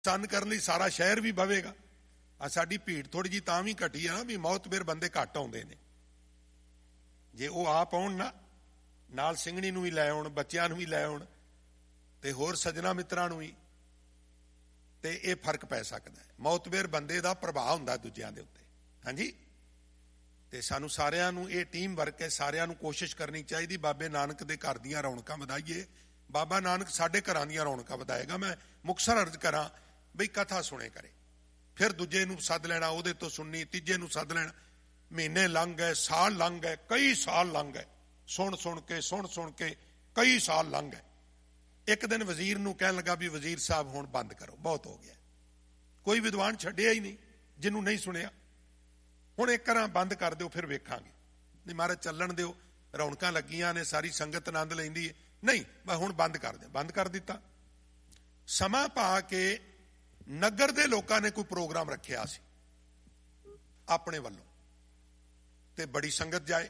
ਸੰਨ ਕਰਨ ਲਈ ਸਾਰਾ ਸ਼ਹਿਰ ਵੀ ਬਵੇਗਾ। ਆ ਸਾਡੀ ਭੀੜ ਥੋੜੀ ਜਿਹੀ ਤਾਂ ਵੀ ਘਟੀ ਆ ਨਾ ਵੀ ਮੌਤਬਰ ਬੰਦੇ ਘੱਟ ਆਉਂਦੇ ਨੇ। ਜੇ ਉਹ ਆਪ ਆਉਣ ਨਾ, ਨਾਲ ਸਿੰਘਣੀ ਨੂੰ ਵੀ ਲੈ ਆਉਣ, ਬੱਚਿਆਂ ਨੂੰ ਵੀ ਲੈ ਆਉਣ ਤੇ ਹੋਰ ਸੱਜਣਾ ਮਿੱਤਰਾਂ ਨੂੰ ਵੀ, ਤੇ ਇਹ ਫਰਕ ਪੈ ਸਕਦਾ। ਮੌਤਬਰ ਬੰਦੇ ਦਾ ਪ੍ਰਭਾਵ ਹੁੰਦਾ ਦੂਜਿਆਂ ਦੇ ਉੱਤੇ। ਹਾਂਜੀ, ਤੇ ਸਾਨੂੰ ਸਾਰਿਆਂ ਨੂੰ ਇਹ ਟੀਮ ਵਰਕ ਹੈ, ਸਾਰਿਆਂ ਨੂੰ ਕੋਸ਼ਿਸ਼ ਕਰਨੀ ਚਾਹੀਦੀ ਬਾਬੇ ਨਾਨਕ ਦੇ ਘਰ ਦੀਆਂ ਰੌਣਕਾਂ ਵਧਾਈਏ। ਬਾਬਾ ਨਾਨਕ ਸਾਡੇ ਘਰਾਂ ਦੀਆਂ ਰੌਣਕਾਂ ਵਧਾਏਗਾ। ਮੈਂ ਮੁਕਤਸਰ ਅਰਜ਼ ਕਰਾਂ ਬਈ ਕਥਾ ਸੁਣੇ ਕਰੇ, ਫਿਰ ਦੂਜੇ ਨੂੰ ਸੱਦ ਲੈਣਾ, ਉਹਦੇ ਤੋਂ ਸੁਣਨੀ, ਤੀਜੇ ਨੂੰ ਸੱਦ ਲੈਣਾ। ਮਹੀਨੇ ਲੰਘ ਗਏ, ਸਾਲ ਲੰਘ ਗਏ, ਕਈ ਸਾਲ ਲੰਘ ਗਏ, ਸੁਣ ਸੁਣ ਕੇ ਕਈ ਸਾਲ ਲੰਘ ਗਏ। ਇੱਕ ਦਿਨ ਵਜ਼ੀਰ ਨੂੰ ਕਹਿਣ ਲੱਗਾ ਵੀ ਵਜ਼ੀਰ ਸਾਹਿਬ ਹੁਣ ਬੰਦ ਕਰੋ, ਬਹੁਤ ਹੋ ਗਿਆ। ਕੋਈ ਵਿਦਵਾਨ ਛੱਡਿਆ ਹੀ ਨਹੀਂ ਜਿਹਨੂੰ ਨਹੀਂ ਸੁਣਿਆ। ਹੁਣ ਇੱਕ ਵਾਰ ਬੰਦ ਕਰ ਦਿਓ, ਫਿਰ ਵੇਖਾਂਗੇ। ਨਹੀਂ ਮਹਾਰਾਜ ਚੱਲਣ ਦਿਓ, ਰੌਣਕਾਂ ਲੱਗੀਆਂ ਨੇ, ਸਾਰੀ ਸੰਗਤ ਆਨੰਦ ਲੈਂਦੀ ਹੈ। ਨਹੀਂ ਮੈਂ ਹੁਣ ਬੰਦ ਕਰ ਦਿਆਂ। ਬੰਦ ਕਰ ਦਿੱਤਾ। ਸਮਾਂ ਪਾ ਕੇ ਨਗਰ ਦੇ ਲੋਕਾਂ ਨੇ ਕੋਈ ਪ੍ਰੋਗਰਾਮ ਰੱਖਿਆ ਸੀ ਆਪਣੇ ਵੱਲੋਂ, ਤੇ ਬੜੀ ਸੰਗਤ ਜਾਏ।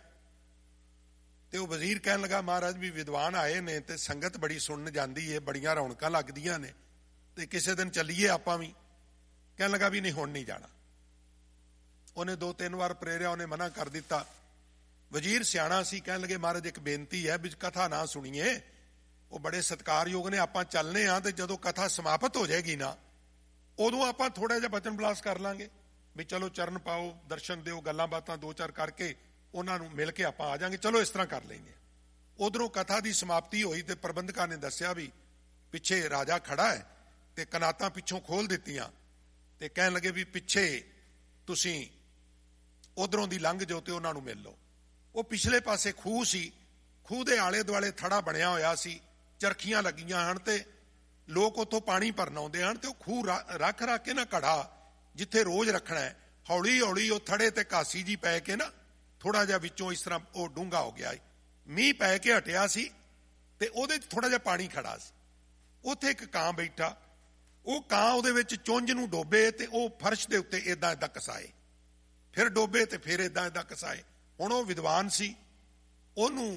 ਤੇ ਉਹ ਵਜ਼ੀਰ ਕਹਿਣ ਲੱਗਾ ਮਹਾਰਾਜ ਵੀ ਵਿਦਵਾਨ ਆਏ ਨੇ ਤੇ ਸੰਗਤ ਬੜੀ ਸੁਣਨ ਜਾਂਦੀ ਹੈ, ਬੜੀਆਂ ਰੌਣਕਾਂ ਲੱਗਦੀਆਂ ਨੇ, ਤੇ ਕਿਸੇ ਦਿਨ ਚੱਲੀਏ ਆਪਾਂ ਵੀ। ਕਹਿਣ ਲੱਗਾ ਵੀ ਨਹੀਂ ਹੁਣ ਨਹੀਂ ਜਾਣਾ। ਉਹਨੇ 2-3 ਵਾਰ ਪ੍ਰੇਰਿਆ, ਉਹਨੇ ਮਨਾ ਕਰ ਦਿੱਤਾ। ਵਜ਼ੀਰ ਸਿਆਣਾ ਸੀ, ਕਹਿਣ ਲੱਗੇ ਮਹਾਰਾਜ ਇੱਕ ਬੇਨਤੀ ਹੈ ਵੀ ਕਥਾ ਨਾ ਸੁਣੀਏ। ਉਹ ਬੜੇ ਸਤਿਕਾਰਯੋਗ ਨੇ, ਆਪਾਂ ਚੱਲਨੇ ਆ ਤੇ ਜਦੋਂ ਕਥਾ ਸਮਾਪਤ ਹੋ ਜਾਏਗੀ ਨਾ, ਉਦੋਂ ਆਪਾਂ ਥੋੜਾ ਜਿਹਾ ਬਚਨ ਬਲਾਸ ਕਰ ਲਾਂਗੇ ਵੀ ਚਲੋ ਚਰਨ ਪਾਓ, ਦਰਸ਼ਨ ਦਿਓ, ਗੱਲਾਂ ਬਾਤਾਂ 2-4 ਕਰਕੇ ਉਹਨਾਂ ਨੂੰ ਮਿਲ ਕੇ ਆਪਾਂ ਆ ਜਾਾਂਗੇ। ਚਲੋ ਇਸ ਤਰ੍ਹਾਂ ਕਰ ਲੈਂਦੇ। ਉਧਰੋਂ ਕਥਾ ਦੀ ਸਮਾਪਤੀ ਹੋਈ ਤੇ ਪ੍ਰਬੰਧਕਾਂ ਨੇ ਦੱਸਿਆ ਵੀ ਪਿੱਛੇ ਰਾਜਾ ਖੜਾ ਹੈ ਤੇ ਕਨਾਤਾਂ ਪਿੱਛੋਂ ਖੋਲ ਦਿੱਤੀਆਂ ਤੇ ਕਹਿਣ ਲੱਗੇ ਵੀ ਪਿੱਛੇ ਤੁਸੀਂ ਉਧਰੋਂ ਦੀ ਲੰਘ ਜਾਓ ਤੇ ਉਹਨਾਂ ਨੂੰ ਮਿਲ ਲਓ। ਉਹ ਪਿਛਲੇ ਪਾਸੇ ਖੂਹ ਸੀ, ਖੂਹ ਦੇ ਆਲੇ ਦੁਆਲੇ ਥੜਾ ਬਣਿਆ ਹੋਇਆ ਸੀ, ਚਰਖੀਆਂ ਲੱਗੀਆਂ ਹਨ ਤੇ ਲੋਕ ਉੱਥੋਂ ਪਾਣੀ ਭਰਨ ਆਉਂਦੇ ਹਨ। ਤੇ ਉਹ ਖੂਹ ਰੱਖ ਕੇ ਨਾ ਘੜਾ ਜਿੱਥੇ ਰੋਜ਼ ਰੱਖਣਾ ਹੈ, ਹੌਲੀ ਹੌਲੀ ਉਹ ਥੜੇ ਤੇ ਘਾਸੀ ਜੀ ਪੈ ਕੇ ਨਾ ਥੋੜਾ ਜਿਹਾ ਵਿੱਚੋਂ ਇਸ ਤਰ੍ਹਾਂ ਉਹ ਡੂੰਘਾ ਹੋ ਗਿਆ। ਮੀਂਹ ਪੈ ਕੇ ਹਟਿਆ ਸੀ ਤੇ ਉਹਦੇ 'ਚ ਥੋੜਾ ਜਿਹਾ ਪਾਣੀ ਖੜਾ ਸੀ। ਉੱਥੇ ਇੱਕ ਕਾਂ ਬੈਠਾ, ਉਹ ਕਾਂ ਉਹਦੇ ਵਿੱਚ ਚੁੰਝ ਨੂੰ ਡੋਬੇ ਤੇ ਉਹ ਫਰਸ਼ ਦੇ ਉੱਤੇ ਏਦਾਂ ਕਸਾਏ, ਫਿਰ ਡੋਬੇ ਤੇ ਫਿਰ ਏਦਾਂ ਕਸਾਏ। ਹੁਣ ਉਹ ਵਿਦਵਾਨ ਸੀ, ਉਹਨੂੰ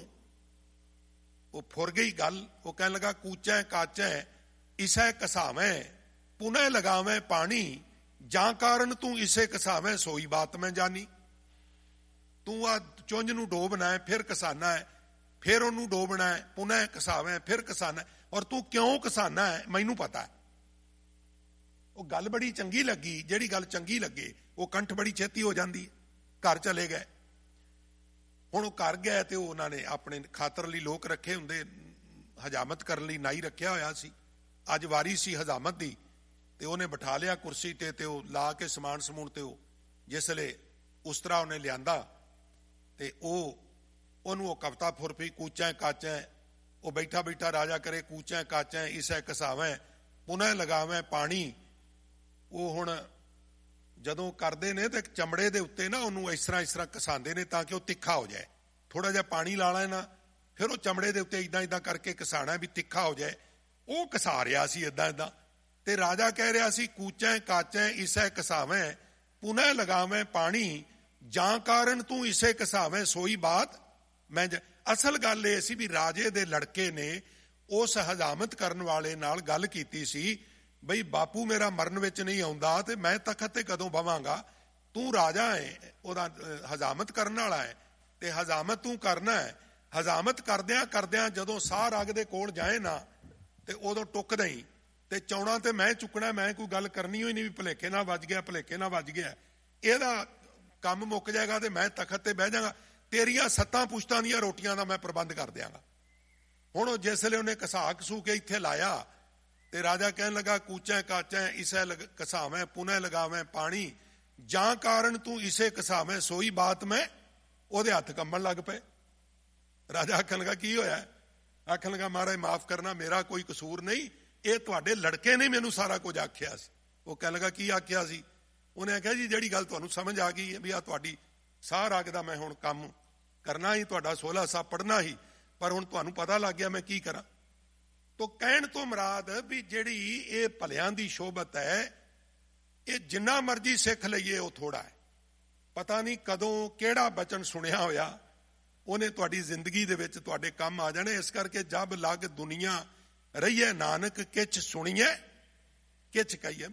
ਉਹ ਫੁਰ ਗਈ ਗੱਲ। ਉਹ ਕਹਿਣ ਲੱਗਾ ਕੂਚੈ ਕਾਚੈ ਇਸੈ ਕਸਾਵੇਂ ਪੁਨः ਲਗਾਵੇਂ ਪਾਣੀ, ਜਾਂ ਕਾਰਨ ਤੂੰ ਇਸੇ ਕਸਾਵੇਂ ਸੋਈ ਬਾਤ ਮੈਂ ਜਾਨੀ। ਤੂੰ ਆ ਚੁੰਝ ਨੂੰ ਡੋਬਣਾ ਹੈ, ਫਿਰ ਕਸਾਨਾ ਹੈ, ਫਿਰ ਉਹਨੂੰ ਡੋਬਣਾ ਹੈ, ਪੁਨः ਕਸਾਵੇਂ, ਫਿਰ ਕਸਾਨਾ, ਔਰ ਤੂੰ ਕਿਉਂ ਕਸਾਨਾ ਹੈ ਮੈਨੂੰ ਪਤਾ ਹੈ। ਉਹ ਗੱਲ ਬੜੀ ਚੰਗੀ ਲੱਗੀ। ਜਿਹੜੀ ਗੱਲ ਚੰਗੀ ਲੱਗੇ ਉਹ ਕੰਠ ਬੜੀ ਛੇਤੀ ਹੋ ਜਾਂਦੀ ਹੈ। ਘਰ ਚਲੇ ਗਏ। ਹੁਣ ਉਹ ਘਰ ਗਏ ਤੇ ਉਹਨਾਂ ਨੇ ਆਪਣੇ ਖਾਤਰ ਲਈ ਲੋਕ ਰੱਖੇ ਹੁੰਦੇ, ਹਜਾਮਤ ਕਰਨ ਲਈ ਨਾਈ ਰੱਖਿਆ ਹੋਇਆ ਸੀ। ਅੱਜ ਵਾਰੀ ਸੀ ਹਜਾਮਤ ਦੀ, ਤੇ ਉਹਨੇ ਬਿਠਾ ਲਿਆ ਕੁਰਸੀ ਤੇ ਉਹ ਲਾ ਕੇ ਸਮਾਨ ਸਮੂਨ ਤੇ ਉਹ ਜਿਸ ਵੇਲੇ ਉਸ ਤਰ੍ਹਾਂ ਉਹਨੇ ਲਿਆਂਦਾ ਤੇ ਉਹਨੂੰ ਉਹ ਕਵਿਤਾ ਫੁਰ ਪਈ, ਕੂਚੈ ਕਾਚੈ। ਉਹ ਬੈਠਾ ਬੈਠਾ ਰਾਜਾ ਕਰੇ ਕੂਚੈ ਕਾਚੈ ਇਸੈ ਕਸਾਵੇਂ ਪੁਨः ਲਗਾਵੇਂ ਪਾਣੀ। ਉਹ ਹੁਣ ਜਦੋਂ ਕਰਦੇ ਨੇ ਤੇ ਚਮੜੇ ਦੇ ਉੱਤੇ ਨਾ ਉਹਨੂੰ ਇਸ ਤਰ੍ਹਾਂ ਘਸਾਉਂਦੇ ਨੇ ਤਾਂ ਕਿ ਉਹ ਤਿੱਖਾ ਹੋ ਜਾਏ। ਥੋੜਾ ਜਿਹਾ ਪਾਣੀ ਲਾ ਲੈਣਾ, ਫਿਰ ਉਹ ਚਮੜੇ ਦੇ ਉੱਤੇ ਏਦਾਂ ਕਰਕੇ ਘਸਾਣਾ ਵੀ ਤਿੱਖਾ ਹੋ ਜਾਏ। ਉਹ ਘਸਾ ਰਿਹਾ ਸੀ ਏਦਾਂ ਤੇ ਰਾਜਾ ਕਹਿ ਰਿਹਾ ਸੀ ਕੂਚੈ ਕਾਚੈ ਇਸੈ ਘਸਾਵੇਂ ਪੁਨः ਲਗਾਵੇਂ ਪਾਣੀ, ਜਾਂ ਕਾਰਨ ਤੂੰ ਇਸੇ ਘਸਾਵੇਂ ਸੋਈ ਬਾਤ ਮੈਂ। ਅਸਲ ਗੱਲ ਇਹ ਸੀ ਵੀ ਰਾਜੇ ਦੇ ਲੜਕੇ ਨੇ ਉਸ ਹਜਾਮਤ ਕਰਨ ਵਾਲੇ ਨਾਲ ਗੱਲ ਕੀਤੀ ਸੀ ਬਈ ਬਾਪੂ ਮੇਰਾ ਮਰਨ ਵਿੱਚ ਨਹੀਂ ਆਉਂਦਾ ਤੇ ਮੈਂ ਤਖਤ ਤੇ ਕਦੋਂ ਬਵਾਂਗਾ। ਤੂੰ ਰਾਜਾ ਹੈ, ਉਹਦਾ ਹਜਾਮਤ ਕਰਨ ਵਾਲਾ ਹੈ ਤੇ ਹਜਾਮਤ ਤੂੰ ਕਰਨਾ ਹੈ। ਹਜਾਮਤ ਕਰਦਿਆਂ ਜਦੋਂ ਸਾਹ ਰਗ ਦੇ ਕੋਲ ਜਾਏ ਨਾ ਤੇ ਉਦੋਂ ਟੁੱਕਦਾ ਹੀ ਤੇ ਚੌਣਾ ਤੇ ਮੈਂ ਚੁੱਕਣਾ। ਮੈਂ ਕੋਈ ਗੱਲ ਕਰਨੀ ਹੋਈ ਨਹੀਂ ਵੀ ਭੁਲੇਖੇ ਨਾਲ ਵੱਜ ਗਿਆ। ਇਹਦਾ ਕੰਮ ਮੁੱਕ ਜਾਏਗਾ ਤੇ ਮੈਂ ਤਖਤ ਤੇ ਬਹਿ ਜਾਗਾ। ਤੇਰੀਆਂ 7 ਪੁਸ਼ਤਾਂ ਦੀਆਂ ਰੋਟੀਆਂ ਦਾ ਮੈਂ ਪ੍ਰਬੰਧ ਕਰ ਦਿਆਂਗਾ। ਹੁਣ ਉਹ ਜਿਸ ਵੇਲੇ ਉਹਨੇ ਘਸਾ ਘਸੂ ਕੇ ਇੱਥੇ ਲਾਇਆ ਤੇ ਰਾਜਾ ਕਹਿਣ ਲੱਗਾ ਕੂਚੈ ਕਾਚੈ ਇਸੈ ਘਸਾਵੇਂ ਪੁਨः ਲਗਾਵੇਂ ਪਾਣੀ, ਜਾਂ ਕਾਰਨ ਤੂੰ ਇਸੇ ਘਸਾਵੇਂ ਸੋਈ ਬਾਤ ਮੈਂ। ਉਹਦੇ ਹੱਥ ਕੰਬਣ ਲੱਗ ਪਏ। ਰਾਜਾ ਆਖਣ ਲੱਗਾ ਕੀ ਹੋਇਆ? ਆਖਣ ਲੱਗਾ ਮਹਾਰਾਜ ਮਾਫ ਕਰਨਾ, ਮੇਰਾ ਕੋਈ ਕਸੂਰ ਨਹੀਂ, ਇਹ ਤੁਹਾਡੇ ਲੜਕੇ ਨੇ ਮੈਨੂੰ ਸਾਰਾ ਕੁਝ ਆਖਿਆ ਸੀ। ਉਹ ਕਹਿਣ ਲੱਗਾ ਕੀ ਆਖਿਆ ਸੀ? ਉਹਨੇ ਆਖਿਆ ਜੀ ਜਿਹੜੀ ਗੱਲ ਤੁਹਾਨੂੰ ਸਮਝ ਆ ਗਈ ਵੀ ਆ ਤੁਹਾਡੀ ਸਾਹ ਰਗ ਦਾ ਮੈਂ ਹੁਣ ਕੰਮ ਕਰਨਾ ਹੀ, ਤੁਹਾਡਾ 16 ਸਾਹਿਬ ਪੜ੍ਹਨਾ ਹੀ, ਪਰ ਹੁਣ ਤੁਹਾਨੂੰ ਪਤਾ ਲੱਗ ਗਿਆ ਮੈਂ ਕੀ ਕਰਾਂ। ਤੋ ਕਹਿਣ ਤੋਂ ਮੁਰਾਦ ਵੀ ਜਿਹੜੀ ਇਹ ਭਲਿਆਂ ਦੀ ਸ਼ੋਭਤ ਹੈ, ਇਹ ਜਿੰਨਾ ਮਰਜ਼ੀ ਸਿੱਖ ਲਈਏ ਉਹ ਥੋੜਾ ਹੈ। ਪਤਾ ਨਹੀਂ ਕਦੋਂ ਕਿਹੜਾ ਬਚਨ ਸੁਣਿਆ ਹੋਇਆ ਉਹਨੇ ਤੁਹਾਡੀ ਜ਼ਿੰਦਗੀ ਦੇ ਵਿੱਚ ਤੁਹਾਡੇ ਕੰਮ ਆ ਜਾਣੇ। ਇਸ ਕਰਕੇ ਜਬ ਲੱਗ ਦੁਨੀਆ ਰਹੀਏ ਨਾਨਕ ਕਿਛ ਸੁਣੀਏ, ਕਿਛ ਕਹੀਏ